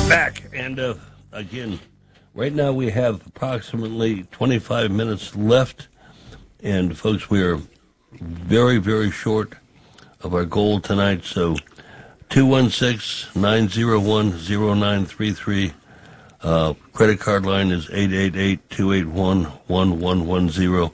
Back, and again, right now we have approximately 25 minutes left, and folks, we are very, very short of our goal tonight, so 216-901-0933. Credit card line is 888-281-1110.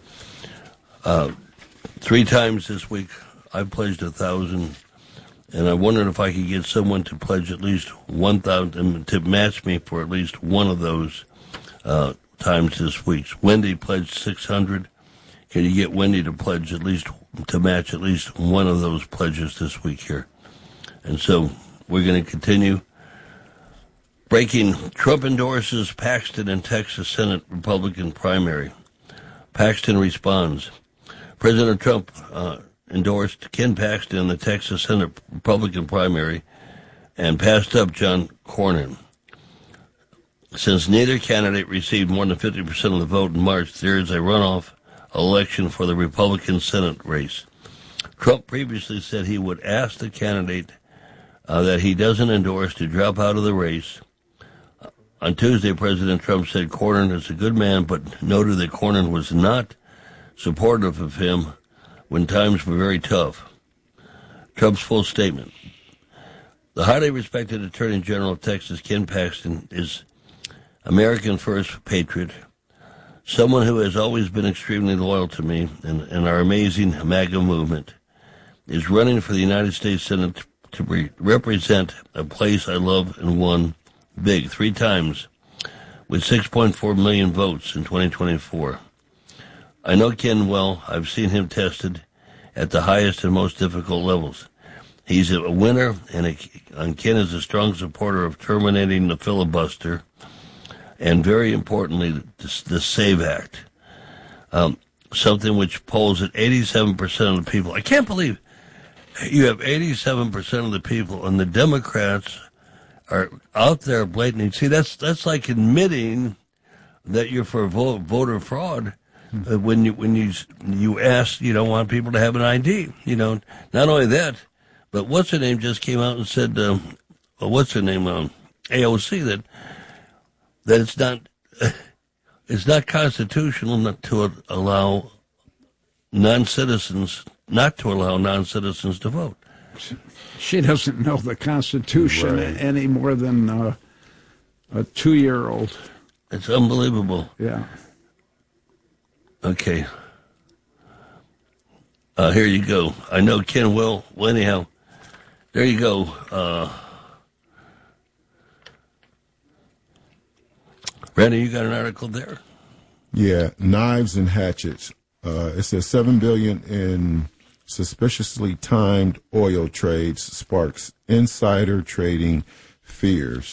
3 times this week, I pledged 1,000. And I wondered if I could get someone to pledge at least 1,000 to match me for at least one of those times this week. Wendy pledged 600. Can you get Wendy to pledge to match at least one of those pledges this week here? And so we're going to continue. Breaking: Trump endorses Paxton in Texas Senate Republican primary. Paxton responds. President Trump endorsed Ken Paxton in the Texas Senate Republican primary and passed up John Cornyn. Since neither candidate received more than 50% of the vote in March, there is a runoff election for the Republican Senate race. Trump previously said he would ask the candidate that he doesn't endorse to drop out of the race. On Tuesday, President Trump said Cornyn is a good man, but noted that Cornyn was not supportive of him when times were very tough. Trump's full statement. The highly respected Attorney General of Texas, Ken Paxton, is American first patriot, someone who has always been extremely loyal to me and our amazing MAGA movement, is running for the United States Senate to represent a place I love and won big 3 times with 6.4 million votes in 2024. I know Ken well. I've seen him tested at the highest and most difficult levels. He's a winner, and Ken is a strong supporter of terminating the filibuster and, very importantly, the SAVE Act, something which polls at 87% of the people. I can't believe you have 87% of the people, and the Democrats are out there blatantly. See, that's like admitting that you're for voter fraud. When you ask, you don't want people to have an ID. Not only that, but what's her name just came out and said, AOC, that it's not constitutional not to allow non-citizens to vote. She doesn't know the Constitution any more than a 2-year-old. It's unbelievable. Yeah. Okay. Here you go. I know Ken will. Well, anyhow, there you go. Randy, you got an article there? Yeah, knives and hatchets. It says $7 billion in suspiciously timed oil trades sparks insider trading fears.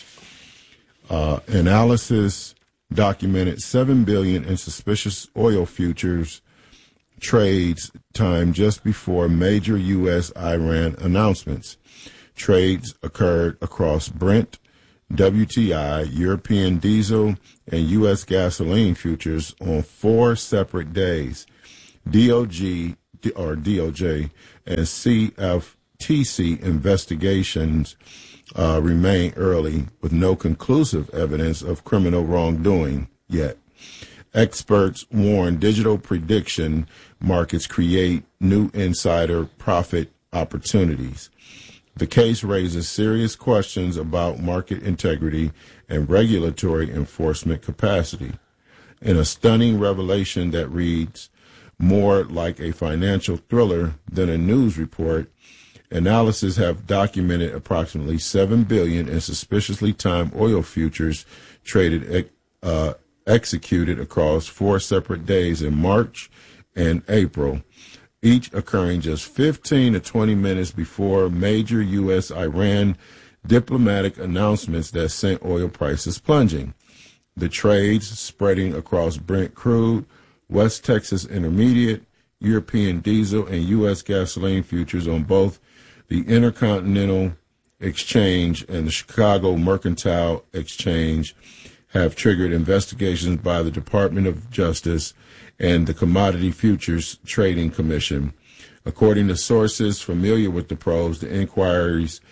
Analysis documented $7 billion in suspicious oil futures trades timed just before major U.S.-Iran announcements. Trades occurred across Brent, WTI, European diesel, and U.S. gasoline futures on 4 separate days. DOJ and CFTC investigations remain early with no conclusive evidence of criminal wrongdoing yet. Experts warn digital prediction markets create new insider profit opportunities. The case raises serious questions about market integrity and regulatory enforcement capacity. In a stunning revelation that reads more like a financial thriller than a news report, analysts have documented approximately $7 billion in suspiciously timed oil futures traded executed across 4 separate days in March and April, each occurring just 15 to 20 minutes before major U.S.-Iran diplomatic announcements that sent oil prices plunging. The trades spreading across Brent crude, West Texas Intermediate, European diesel, and U.S. gasoline futures on both the Intercontinental Exchange and the Chicago Mercantile Exchange have triggered investigations by the Department of Justice and the Commodity Futures Trading Commission. According to sources familiar with the probes, the inquiries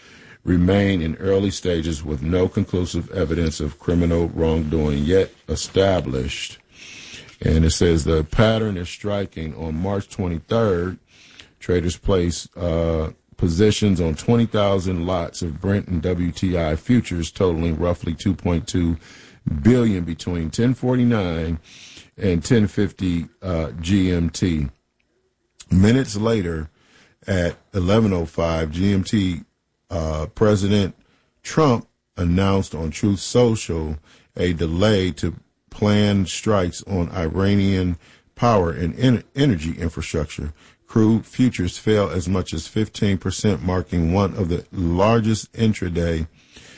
remain in early stages with no conclusive evidence of criminal wrongdoing yet established. And it says the pattern is striking. On March 23rd, traders placed positions on 20,000 lots of Brent and WTI futures totaling roughly $2.2 billion between 1049 and 1050 GMT. Minutes later, at 11:05 GMT, President Trump announced on Truth Social a delay to planned strikes on Iranian power and energy infrastructure. Crude futures fell as much as 15%, marking one of the largest intraday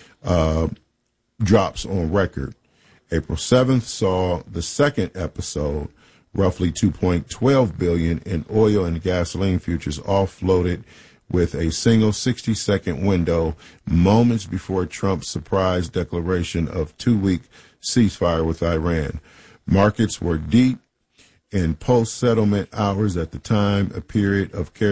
drops on record. April 7th saw the second episode, roughly $2.12 billion in oil and gasoline futures offloaded with a single 60-second window moments before Trump's surprise declaration of 2-week ceasefire with Iran. Markets were deep in post-settlement hours at the time, a period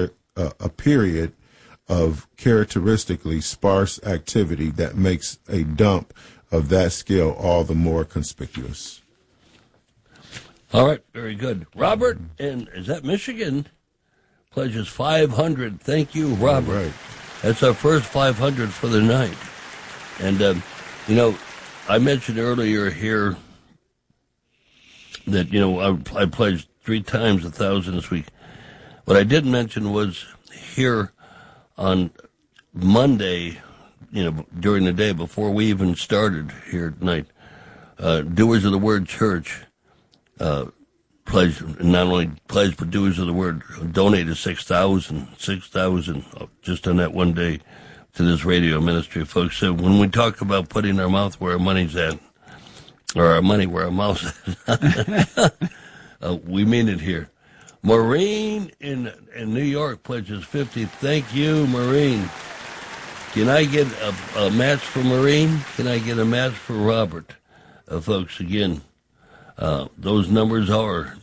of characteristically sparse activity that makes a dump of that scale all the more conspicuous. All right, very good. Robert, and is that Michigan? Pledges 500. Thank you, Robert. All right. That's our first 500 for the night. And, I mentioned earlier here that, I pledged 3 times 1,000 this week. What I didn't mention was here on Monday, during the day before we even started here tonight, Doers of the Word Church pledged, not only pledged, but Doers of the Word donated 6,000 just on that one day to this radio ministry, folks. So when we talk about putting our mouth where our money's at, or our money where our mouth's at, we mean it here. Maureen in New York pledges 50. Thank you, Maureen. Can I get a match for Maureen? Can I get a match for Robert? Folks, again, those numbers are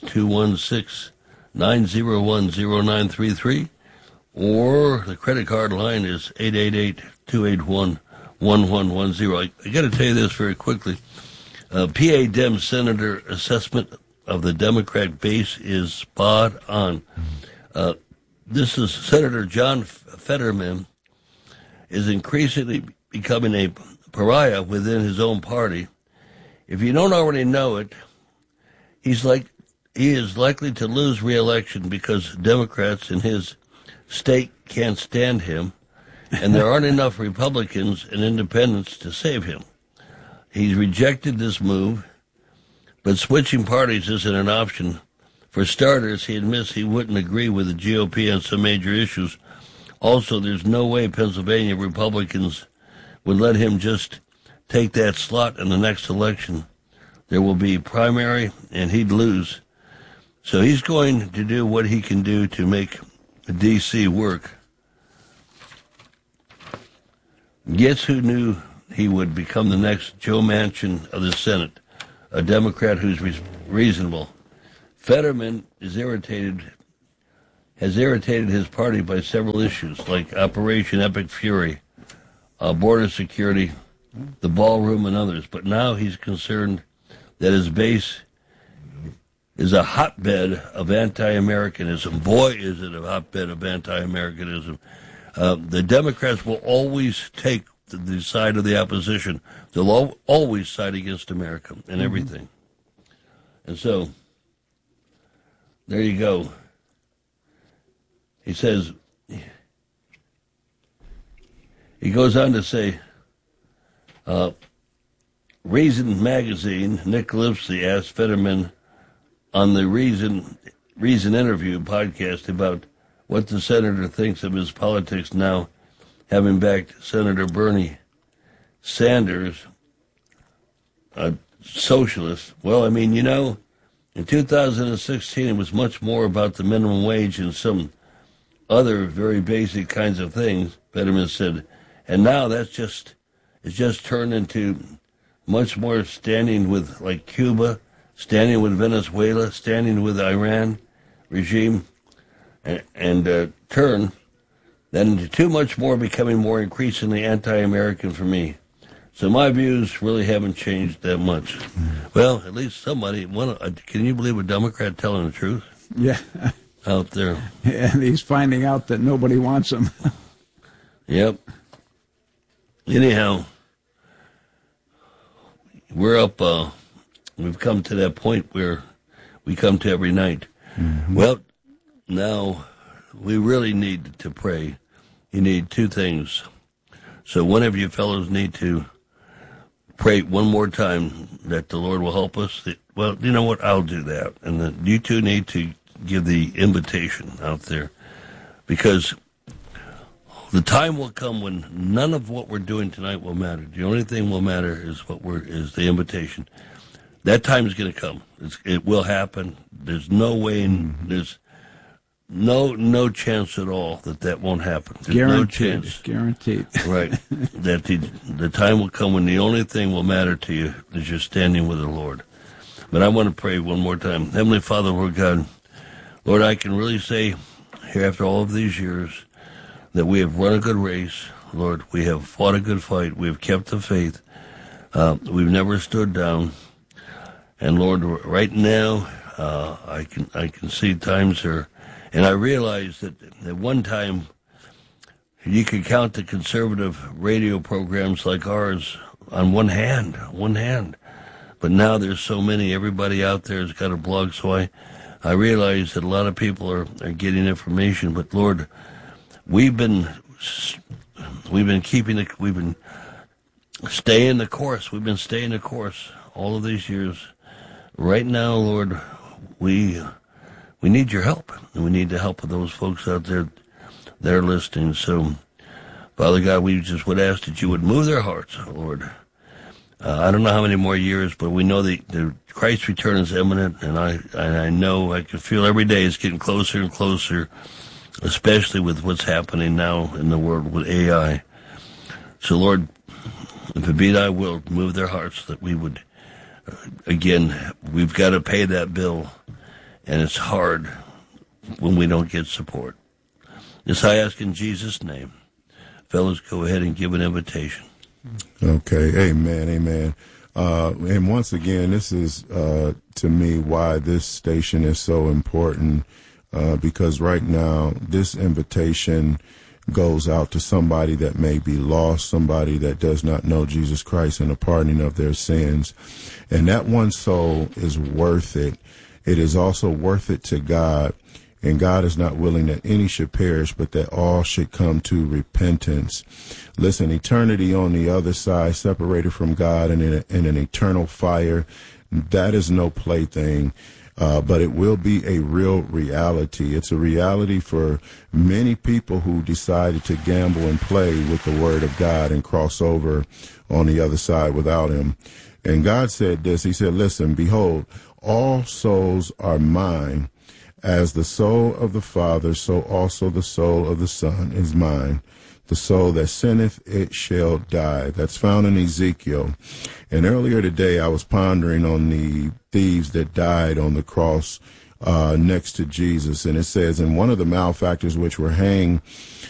216-901-0933, or the credit card line is 888-281-1110. I got to tell you this very quickly. PA Dem Senator assessment of the Democrat base is spot on. This is Senator John Fetterman is increasingly becoming a pariah within his own party. If you don't already know it, he is likely to lose re-election because Democrats in his state can't stand him, and there aren't enough Republicans and independents to save him. He's rejected this move, but switching parties isn't an option. For starters, he admits he wouldn't agree with the GOP on some major issues. Also, there's no way Pennsylvania Republicans would let him just take that slot in the next election. There will be primary, and he'd lose. So he's going to do what he can do to make D.C. work. Guess who knew he would become the next Joe Manchin of the Senate, a Democrat who's reasonable. Fetterman has irritated his party by several issues, like Operation Epic Fury, border security, the ballroom, and others. But now he's concerned that his base is a hotbed of anti-Americanism. Boy, is it a hotbed of anti-Americanism. The Democrats will always take the side of the opposition. They'll always side against America and everything. And so, there you go. He says, he goes on to say, Reason magazine, Nick Lipsey asked Fetterman on the Reason interview podcast about what the senator thinks of his politics now, having backed Senator Bernie Sanders, a socialist. Well, I mean, in 2016, it was much more about the minimum wage and some other very basic kinds of things, Fetterman said. And now it's just turned into much more standing with, like, Cuba, standing with Venezuela, standing with Iran regime, and turn then too much more becoming more increasingly anti-American for me. So my views really haven't changed that much. Well, at least somebody, can you believe a Democrat telling the truth? Yeah. Out there. And he's finding out that nobody wants him. Yep. Anyhow, we're up, we've come to that point where we come to every night. Mm-hmm. Well, now we really need to pray. You need two things. So one of you fellows need to pray one more time that the Lord will help us. Well, you know what? I'll do that. And then you two need to give the invitation out there, because the time will come when none of what we're doing tonight will matter. The only thing will matter is is the invitation. That time is going to come. It will happen. There's no way, there's no chance at all that won't happen. There's no chance. Guaranteed. Right. That the time will come when the only thing will matter to you is you're standing with the Lord. But I want to pray one more time. Heavenly Father, Lord God, Lord, I can really say here after all of these years that we have run a good race. Lord, we have fought a good fight. We have kept the faith. We've never stood down. And Lord, right now, I can see times are, and I realize that at one time you could count the conservative radio programs like ours on one hand. But now there's so many. Everybody out there has got a blog, so I realize that a lot of people are getting information. But Lord, we've been staying the course. We've been staying the course all of these years. Right now, Lord, we need your help, and we need the help of those folks out there that are listening. So, Father God, we just would ask that you would move their hearts, Lord. I don't know how many more years, but we know the Christ's return is imminent, and I know I can feel every day it's getting closer and closer, especially with what's happening now in the world with AI. So, Lord, if it be thy will, move their hearts that we would, again, we've got to pay that bill, and it's hard when we don't get support. This I ask in Jesus' name. Fellows, go ahead and give an invitation. Okay, amen. And once again, this is, to me, why this station is so important, because right now, this invitation goes out to somebody that may be lost, somebody that does not know Jesus Christ and the pardoning of their sins. And that one soul is worth it. It is also worth it to God. And God is not willing that any should perish, but that all should come to repentance. Listen, eternity on the other side, separated from God and in an eternal fire, that is no plaything. But it will be a real reality. It's a reality for many people who decided to gamble and play with the Word of God and cross over on the other side without Him. And God said this, He said, listen, behold, all souls are mine. As the soul of the Father, so also the soul of the Son is mine. The soul that sinneth, it shall die. That's found in Ezekiel. And earlier today, I was pondering on the thieves that died on the cross next to Jesus. And it says, and one of the malefactors which were hanged